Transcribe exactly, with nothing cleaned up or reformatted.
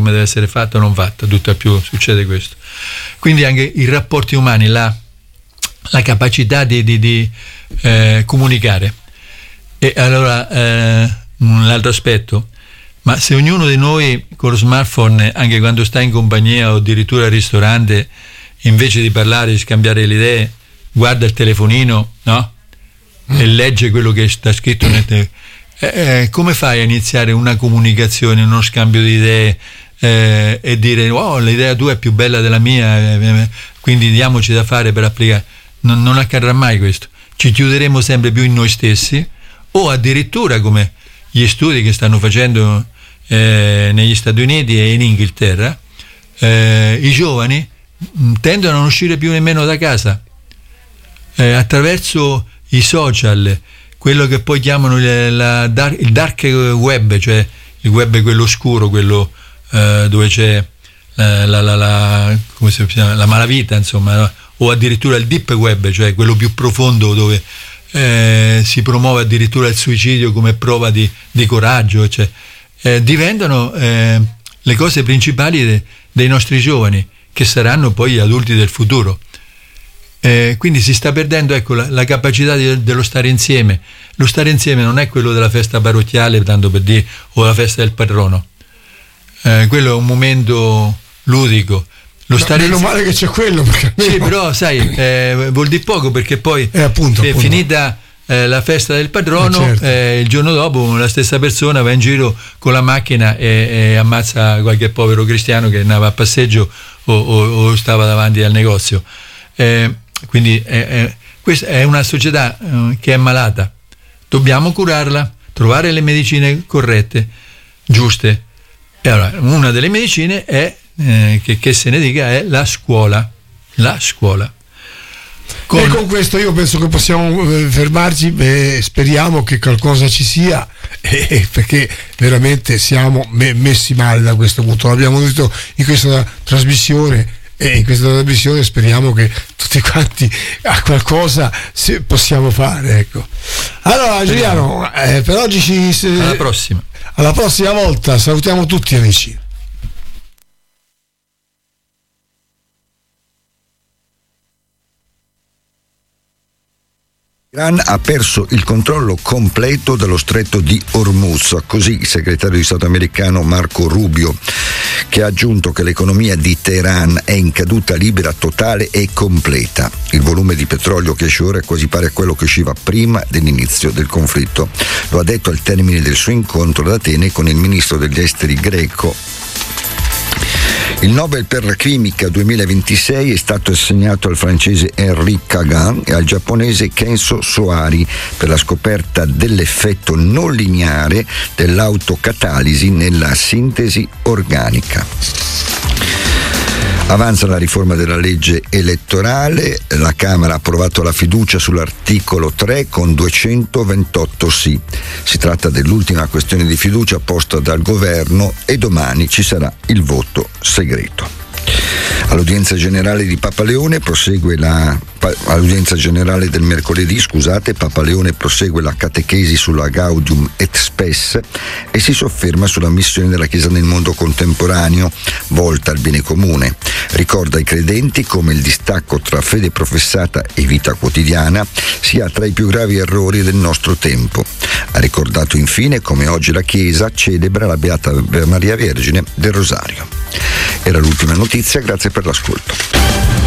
come deve essere fatta o non fatta, tutt'al più succede questo. Quindi anche i rapporti umani, la, la capacità di, di, di eh, comunicare. E allora eh, un altro aspetto, ma se ognuno di noi con lo smartphone, anche quando sta in compagnia o addirittura al ristorante, invece di parlare, di scambiare le idee, guarda il telefonino, no? E legge quello che sta scritto nel te- eh, eh, come fai a iniziare una comunicazione, uno scambio di idee eh, e dire oh, l'idea tua è più bella della mia, eh, quindi diamoci da fare per applicare? Non, non accadrà mai questo, ci chiuderemo sempre più in noi stessi, o addirittura come gli studi che stanno facendo eh, negli Stati Uniti e in Inghilterra, eh, i giovani tendono a non uscire più nemmeno da casa eh, attraverso i social, quello che poi chiamano il, la dark, il dark web, cioè il web quello oscuro, quello eh, dove c'è la, la, la, la, come si chiama, la malavita, insomma, no? O addirittura il deep web, cioè quello più profondo dove eh, si promuove addirittura il suicidio come prova di, di coraggio, cioè, eh, diventano eh, le cose principali de, dei nostri giovani, che saranno poi gli adulti del futuro. Eh, quindi si sta perdendo, ecco, la, la capacità di, dello stare insieme. Lo stare insieme non è quello della festa parrocchiale, tanto per dire, o la festa del patrono. Eh, quello è un momento ludico. Lo no, stare meno insieme... male che c'è quello. Perché sì, però sai, eh, vuol dire poco, perché poi eh, appunto, è appunto. finita eh, la festa del patrono, eh, certo. eh, il giorno dopo la stessa persona va in giro con la macchina e, e ammazza qualche povero cristiano che andava a passeggio o, o, o stava davanti al negozio. Eh, quindi eh, eh, questa è una società eh, che è malata, dobbiamo curarla, trovare le medicine corrette, giuste. E allora una delle medicine è eh, che, che se ne dica è la scuola, la scuola. Con... E con questo io penso che possiamo fermarci, e speriamo che qualcosa ci sia, eh, perché veramente siamo me- messi male da questo punto, l'abbiamo detto in questa trasmissione. E in questa trasmissione speriamo che tutti quanti a qualcosa possiamo fare, ecco. Allora Giuliano, eh, per oggi ci alla prossima alla prossima volta, salutiamo tutti amici. L'Iran ha perso il controllo completo dello stretto di Hormuz, così il segretario di Stato americano Marco Rubio, che ha aggiunto che l'economia di Teheran è in caduta libera totale e completa. Il volume di petrolio che esce ora è quasi pari a quello che usciva prima dell'inizio del conflitto. Lo ha detto al termine del suo incontro ad Atene con il ministro degli esteri greco. Il Nobel per la chimica duemilaventisei è stato assegnato al francese Henri Kagan e al giapponese Kenzo Soari per la scoperta dell'effetto non lineare dell'autocatalisi nella sintesi organica. Avanza la riforma della legge elettorale, la Camera ha approvato la fiducia sull'articolo tre con duecentoventotto sì. Si tratta dell'ultima questione di fiducia posta dal governo e domani ci sarà il voto segreto. All'udienza generale di Papa Leone prosegue la all'udienza generale del mercoledì, scusate, Papa Leone prosegue la catechesi sulla Gaudium et Spes e si sofferma sulla missione della Chiesa nel mondo contemporaneo, volta al bene comune. Ricorda ai credenti come il distacco tra fede professata e vita quotidiana sia tra i più gravi errori del nostro tempo. Ha ricordato infine come oggi la Chiesa celebra la Beata Maria Vergine del Rosario. Era l'ultima notizia, grazie per l'ascolto.